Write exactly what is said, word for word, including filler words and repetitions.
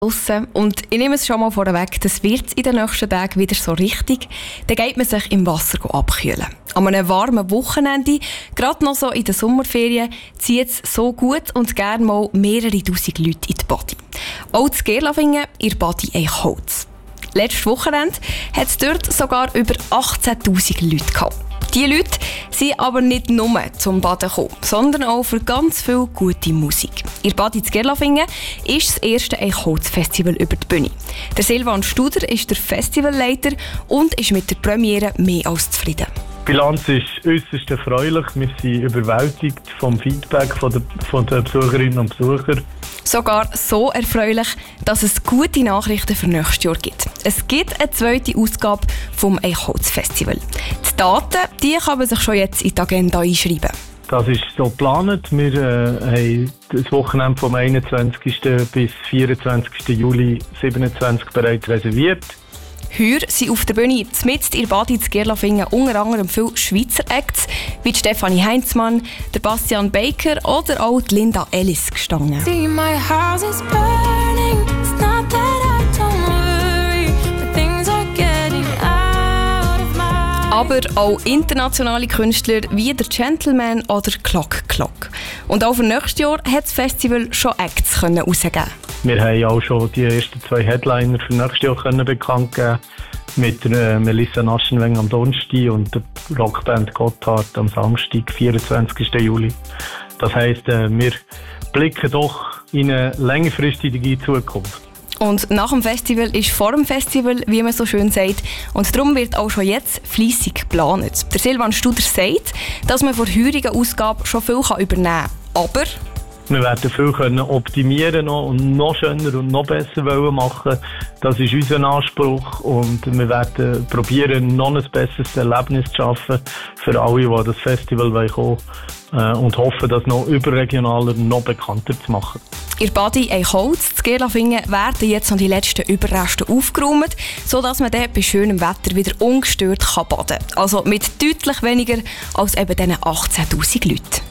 draussen. Und ich nehme es schon mal vorweg, das wird in den nächsten Tagen wieder so richtig. Dann geht man sich im Wasser abkühlen. An einem warmen Wochenende, gerade noch so in den Sommerferien, zieht es so gut und gerne mal mehrere tausend Leute in die Badi. Auch in Gerlafingen in der Badi Eichholz. Letztes Wochenende hat es dort sogar über achtzehntausend Leute gehabt. Diese Leute sind aber nicht nur zum Baden gekommen, sondern auch für ganz viel gute Musik. In Badi in Gerlafingen ist das erste Eichholz-Festival über die Bühne. Der Silvan Studer ist der Festivalleiter und ist mit der Premiere mehr als zufrieden. Die Bilanz ist äußerst erfreulich. Wir sind überwältigt vom Feedback von der, von den Besucherinnen und Besuchern. Sogar so erfreulich, dass es gute Nachrichten für nächstes Jahr gibt. Es gibt eine zweite Ausgabe vom Eichholz-Festival. Die Daten die kann man sich schon jetzt in die Agenda einschreiben. Das ist so geplant. Wir äh, haben das Wochenende vom einundzwanzigsten bis vierundzwanzigsten Juli siebenundzwanzig bereits reserviert. Heuer sind auf der Bühne mitten in Badi in Gerlafingen unter anderem viele Schweizer Acts wie Stefanie Heinzmann, der Bastian Baker oder auch die Linda Ellis gestanden. See, my house is burning. It's not that I don't worry, but things are getting out of my... Aber auch internationale Künstler wie der Gentleman oder Clock Clock. Und auch für nächstes Jahr hat das Festival schon Acts herausgeben. Wir haben auch schon die ersten zwei Headliner für nächstes Jahr können bekannt geben. Mit der, äh, Melissa Naschenweng am Donnerstag und der Rockband Gotthard am Samstag, vierundzwanzigsten Juli. Das heisst, äh, wir blicken doch in eine längerfristige Zukunft. Und nach dem Festival ist vor dem Festival, wie man so schön sagt. Und darum wird auch schon jetzt fleissig geplant. Der Silvan Studer sagt, dass man von der heurigen Ausgabe schon viel übernehmen kann. Aber wir werden viel können optimieren noch und noch schöner und noch besser machen. Das ist unser Anspruch und wir werden probieren, noch ein besseres Erlebnis zu schaffen für alle, die das Festival kommen wollen und hoffen, das noch überregionaler und noch bekannter zu machen. In Badi Eichholz in Gerlafingen werden jetzt noch die letzten Überreste aufgeräumt, sodass man dann bei schönem Wetter wieder ungestört baden kann. Also mit deutlich weniger als eben diesen achtzehntausend Leuten.